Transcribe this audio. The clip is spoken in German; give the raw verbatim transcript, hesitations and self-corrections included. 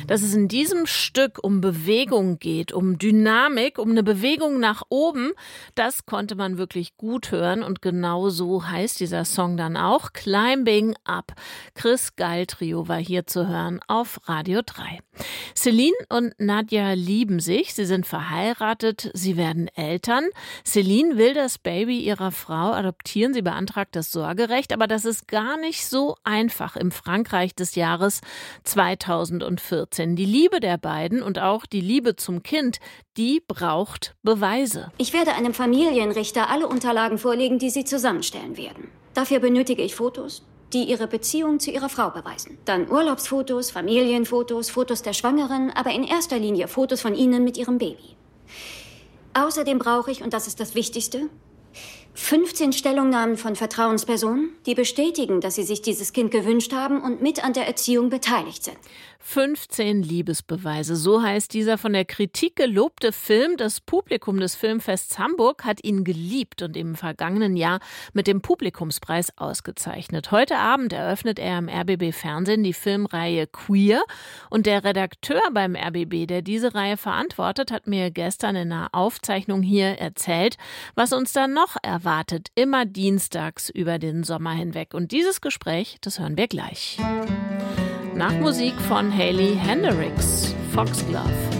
Dass es in diesem Stück um Bewegung geht, um Dynamik, um eine Bewegung nach oben, das konnte man wirklich gut hören. Und genau so heißt dieser Song dann auch, Climbing Up. Chris Geil Trio war hier zu hören auf Radio drei. Celine und Nadja lieben sich, sie sind verheiratet, sie werden Eltern. Celine will das Baby ihrer Frau adoptieren, sie beantragt das Sorgerecht, aber das ist gar nicht so einfach im Frankreich des Jahres zweitausendvierzehn. Die Liebe der beiden und auch die Liebe zum Kind, die braucht Beweise. Ich werde einem Familienrichter alle Unterlagen vorlegen, die Sie zusammenstellen werden. Dafür benötige ich Fotos, die Ihre Beziehung zu Ihrer Frau beweisen. Dann Urlaubsfotos, Familienfotos, Fotos der Schwangeren, aber in erster Linie Fotos von Ihnen mit Ihrem Baby. Außerdem brauche ich, und das ist das Wichtigste, fünfzehn Stellungnahmen von Vertrauenspersonen, die bestätigen, dass sie sich dieses Kind gewünscht haben und mit an der Erziehung beteiligt sind. fünfzehn Liebesbeweise, so heißt dieser von der Kritik gelobte Film. Das Publikum des Filmfests Hamburg hat ihn geliebt und im vergangenen Jahr mit dem Publikumspreis ausgezeichnet. Heute Abend eröffnet er im R B B Fernsehen die Filmreihe Queer. Und der Redakteur beim R B B, der diese Reihe verantwortet, hat mir gestern in einer Aufzeichnung hier erzählt, was uns da noch erwartet, immer dienstags über den Sommer hinweg. Und dieses Gespräch, das hören wir gleich. Nach Musik von Hayley Hendricks, Foxglove.